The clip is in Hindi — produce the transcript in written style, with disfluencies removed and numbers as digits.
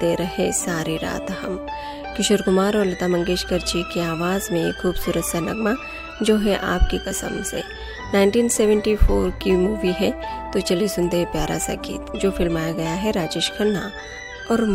करते रहे सारी रात हम। किशोर कुमार और लता मंगेशकर जी की आवाज़ में एक खूबसूरत सा नगमा जो है आपकी कसम से। 1974 की मूवी है, तो चलिए सुनते हैं प्यारा सा गीत जो फिल्माया गया है राजेश खन्ना और